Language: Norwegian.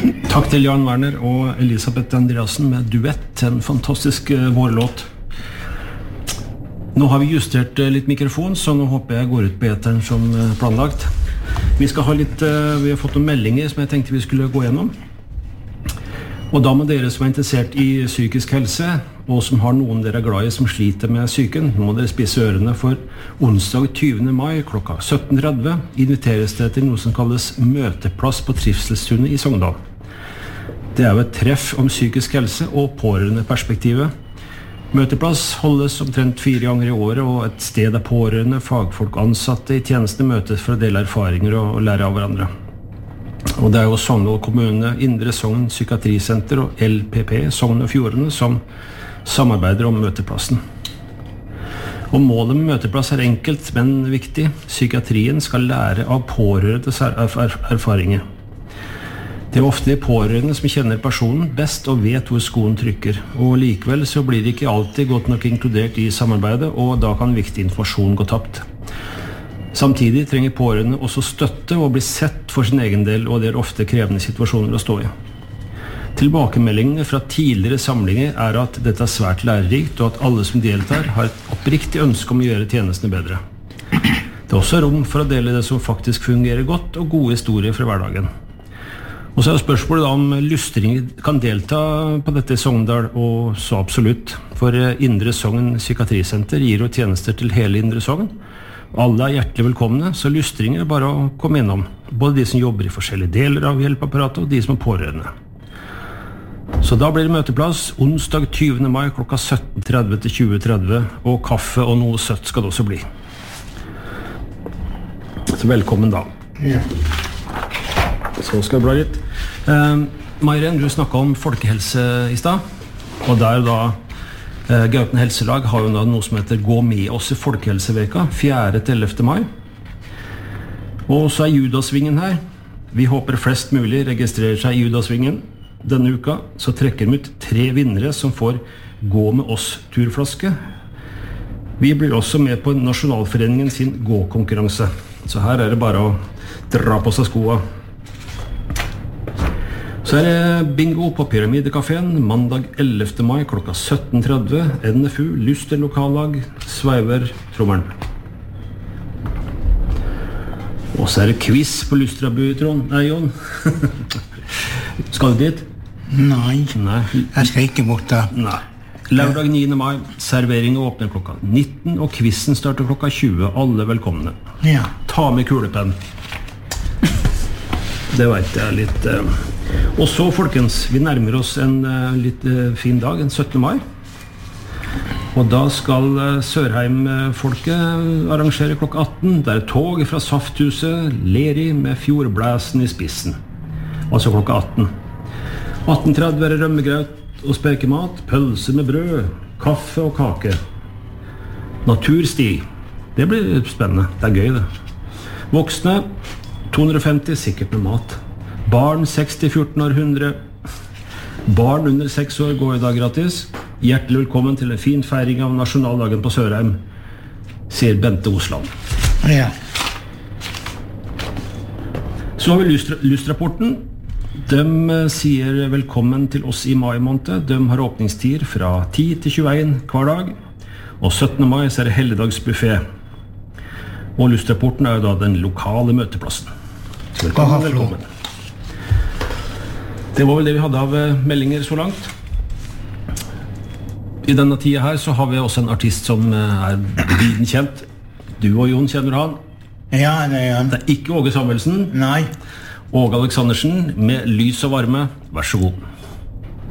Takk til Jan Werner og Elisabeth Andreasen med duett, en fantastisk vårlåt. Nå har vi justert litt mikrofon, så nå håper jeg går ut på eteren som planlagt. Vi har fått noen meldinger som jeg tenkte vi skulle gå gjennom. Og da med dere som interessert i psykisk helse, og som har noen dere glad i som sliter med psyken, må dere spisse ørene, for onsdag 20. mai klokka 17:30 inviteres det til noe som kalles møteplass på Trivselstunet i Sogndal. Det jo et treff om psykisk helse og pårørende perspektivet. Møteplass holdes omtrent 4 ganger i året, og et sted der pårørende, fagfolk og ansatte i tjenestene møtes for å dele erfaringer og lære av hverandre. Og det jo Sogndal kommune, Indre Sogn Psykiatrisenter og LPP, Sogn og Fjordane, som samarbeider om møteplassen. Og målet med møteplass enkelt, men viktig. Psykiatrien skal lære av pårørendes erfaringer. Det ofte de pårørende som kjenner personen best og vet hvor skoen trykker. Og likevel så blir det ikke alltid godt nok inkludert i samarbeidet, og da kan viktig informasjon gå tapt. Samtidig trenger pårørende også støtte og bli sett for sin egen del, og det ofte krevende situasjoner å stå i. Tilbakemeldingene fra tidligere samlinger at dette svært lærerikt, og at alle som deltar har et oppriktig ønske om å gjøre tjenestene bedre. Det også rom for å dele det som faktisk fungerer godt, og gode historier fra hverdagen. Og så spørsmålet da om lystringer kan delta på dette i Sogndal, og så absolutt. For Indre Sogn Psykiatrisenter gir jo tjenester til hele Indre Sogn. Alle hjertelig velkomne, så lystringer bare å komme innom. Både de som jobber i forskjellige deler av hjelpeapparatet, og de som pårørende. Så da blir det møteplass onsdag 20. mai klokka 17:30 til 20:30, og kaffe og noe søtt skal det også bli. Så velkommen da. Ja. Så skal vi bla litt. Mairen, du snakket om folkehelse i sted, og der da Gauten Helselag har jo da noe som heter Gå med oss i Folkehelseveka, 4. til 11. mai. Og så Judasvingen her. Vi håper flest mulig registrerer seg i Judasvingen. Denne uka så trekker vi ut 3 vinnere som får Gå med oss-turflaske. Vi blir også med på Nasjonalforeningen sin gå-konkurranse. Så her det bare å dra på seg skoa. Så det bingo på Pyramidekaféen mandag 11. mai klokka 17:30. NFU, Luster lokallag, sveiver trommelen. Og så det quiz på Lustrabu, Trond. Nei, Jon. Skal du dit? Nei, Nei. jeg skal ikke bort da. Nei. Lørdag 9. mai, serveringen åpner klokka 19, og quizen starter klokka 20. Alle velkomne. Ja. Ta med kulepenn. Det vet jeg litt. Og så, folkens, vi nærmer oss en litt fin dag, en 17. mai. Og da skal Sørheim-folket arrangere klokka 18. Det tog fra Safthuset, Leri med Fjordblæsen i spissen. Altså klokka 18. 18:30 rømmegraut og spekemat, pølse med brød, kaffe og kake. Natursti. Det blir spennende. Det gøy, det. Voksne 250, sikkert med mat. Barn 60, 14 år, 100. Barn under 6 år går i dag gratis. Hjertelig velkommen til en fin feiring av nasjonaldagen på Sørheim, sier Bente Osland. Ja. Så har vi Lustrapporten. De sier velkommen til oss i mai måned. De har åpningstider fra 10 til 21 hver dag. Og 17. mai så det helligdagsbuffet. Og Lustrapporten jo da den lokale møteplassen. Så velkommen. Det var vel det vi hadde av meldinger så langt. I denne tida her så har vi også en artist som viden kjent. Du og Jon kjenner han. Ja, det han. Det ikke Åge Samuelsen. Nei. Åge Aleksandersen med Lys og varme. Vær så god.